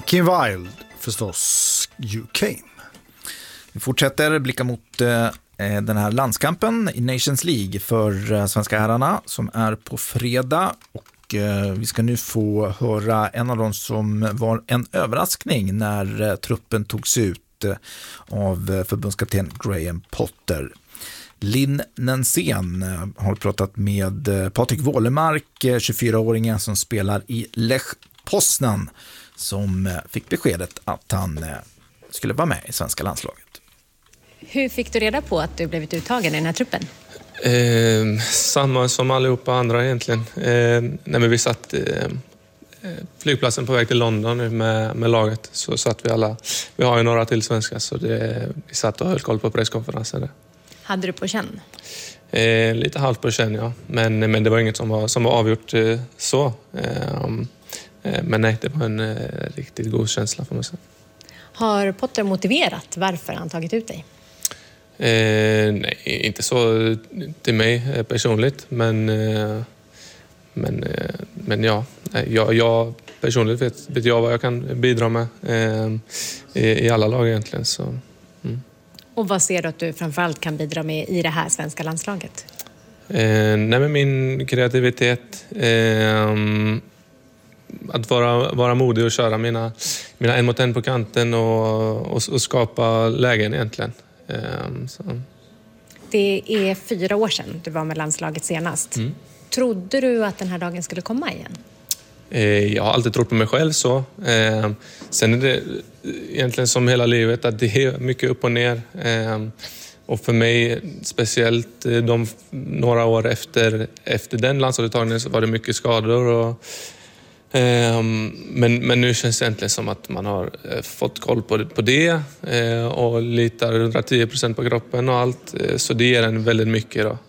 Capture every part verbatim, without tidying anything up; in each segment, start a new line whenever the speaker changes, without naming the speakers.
Kim Wilde, förstås, You Came. Vi fortsätter blicka mot eh, den här landskampen i Nations League för eh, svenska herrarna som är på fredag. Och eh, vi ska nu få höra en av dem som var en överraskning när eh, truppen togs ut eh, av eh, förbundskapten Graham Potter. Linn Nensén eh, har pratat med eh, Patrik Wålemark, eh, tjugofyraåringen som spelar i Lech Poznan, som eh, fick beskedet att han eh, skulle vara med i svenska landslaget.
Hur fick du reda på att du blivit uttagen i den här truppen?
Eh, samma som allihopa andra egentligen. Eh, när vi satt eh, flygplatsen på väg till London nu med, med laget, så satt vi alla, vi har ju några till svenskar, så det, vi satt och höll koll på presskonferensen där.
Hade du på känn?
Eh, lite halvt på känn, ja. Men, men det var inget som var, som var avgjort eh, så. Eh, eh, men nej, det var en eh, riktigt god känsla för mig.
Har Potter motiverat varför han tagit ut dig?
Eh, nej, inte så till mig eh, personligt, men, eh, men, eh, men ja, jag, jag personligt vet, vet jag vad jag kan bidra med eh, i, i alla lag egentligen. Så, mm.
Och vad ser du att du framförallt kan bidra med i det här svenska landslaget?
Eh, nej, men min kreativitet, eh, att vara, vara modig och köra mina, mina en mot en på kanten och, och, och skapa lägen egentligen. Um, så.
Det är fyra år sedan du var med landslaget senast. Mm. Trodde du att den här dagen skulle komma igen?
Eh, jag har alltid trott på mig själv så. Eh, sen är det egentligen som hela livet att det är mycket upp och ner. Eh, och för mig, speciellt de några år efter, efter den landslagsuttagningen, så var det mycket skador och Men, men nu känns det egentligen som att man har fått koll på, på det och litar hundratio procent på kroppen och allt. Så det ger en väldigt mycket då.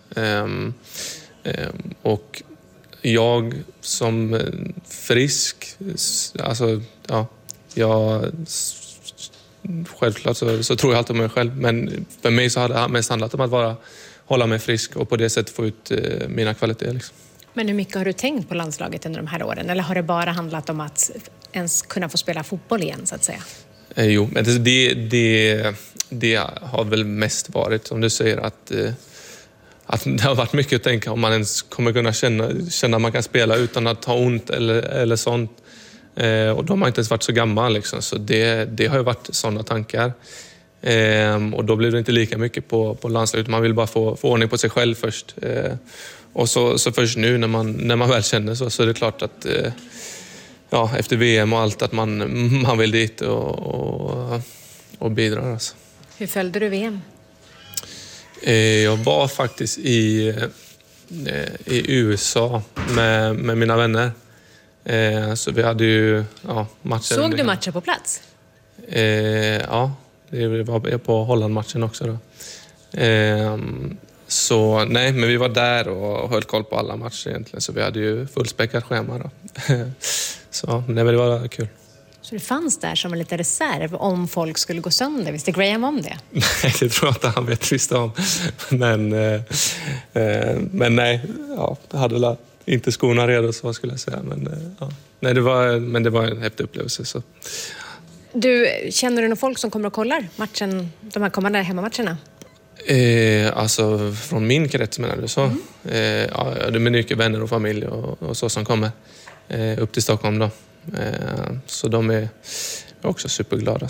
Och jag som frisk, alltså ja, jag, självklart så, så tror jag alltid om mig själv. Men för mig så har det mest handlat om att vara, hålla mig frisk och på det sättet få ut mina kvaliteter liksom. Men
hur mycket har du tänkt på landslaget under de här åren? Eller har det bara handlat om att ens kunna få spela fotboll igen, så att säga?
Eh, jo, men det, det, det har väl mest varit, som du säger, att, att det har varit mycket att tänka om man ens kommer kunna känna, känna att man kan spela utan att ha ont eller, eller sånt. Eh, och de har inte ens varit så gamla liksom, så det, det har ju varit sådana tankar. Eh, och då blir det inte lika mycket på, på landslaget. Man vill bara få, få ordning på sig själv först. Eh, Och så, så först nu när man, när man väl känner så, så är det klart att eh, ja, efter V M och allt att man, man vill dit och, och, och bidra. Alltså.
Hur följde du V M?
Eh, jag var faktiskt i, eh, i U S A med, med mina vänner. Eh, så vi hade ju ja, matcher.
Såg du matcher på plats?
Eh, ja, det var på Holland-matchen också då. Eh, Så nej, men vi var där och höll koll på alla matcher egentligen. Så vi hade ju fullspäckat schema då. Så nej, men det var kul. Så
det fanns där som en liten reserv om folk skulle gå sönder? Visste Graham om det?
Nej, det tror jag inte han vet visst om. Men, eh, men nej, ja, jag hade väl inte skorna redo så skulle jag säga. Men, ja. nej, det var, men det var en häftig upplevelse. Så.
Du, känner du någon folk som kommer och kollar matchen, de här kommande hemmamatcherna?
Eh, alltså från min krets menar du så. Mm. Eh, ja, det är mycket vänner och familj och, och så som kommer eh, upp till Stockholm då. Eh, så de är också superglada.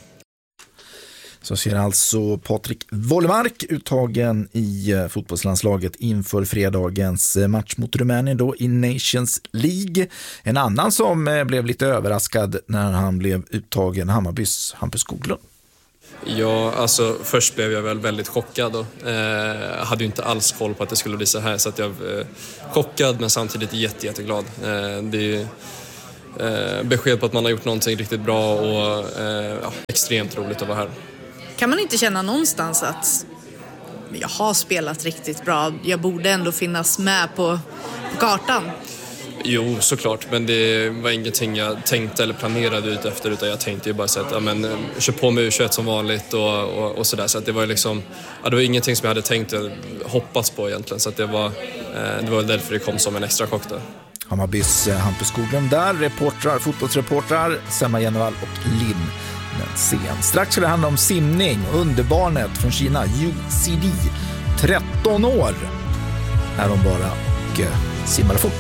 Så ser alltså Patrik Wålemark uttagen i fotbollslandslaget inför fredagens match mot Rumänien då i Nations League. En annan som blev lite överraskad när han blev uttagen, Hammarbys Hampus Skoglund.
Ja, alltså först blev jag väl väldigt chockad och eh, hade ju inte alls koll på att det skulle bli så här, så att jag eh, chockad men samtidigt jätte, jätteglad. Eh, det är ju eh, besked på att man har gjort någonting riktigt bra och eh, ja, extremt roligt att vara här.
Kan man inte känna någonstans att jag har spelat riktigt bra, jag borde ändå finnas med på, på kartan?
Jo, såklart, men det var ingenting jag tänkte eller planerade ut efter, utan jag tänkte ju bara så att ja, men, kör på med U tjugoett som vanligt och, och, och sådär, så att det var liksom, ja, det var ingenting som jag hade tänkt eller hoppats på egentligen, så att det var, eh, det var därför det kom som en extra chock där.
Hammarbys Hampus Skoglund där, reportrar, fotbollsreportrar Semma Jenevall och Linn Nensén. Strax ska det handla om simning, underbarnet från Kina, Yu C D, tretton år är hon bara och simmar fort.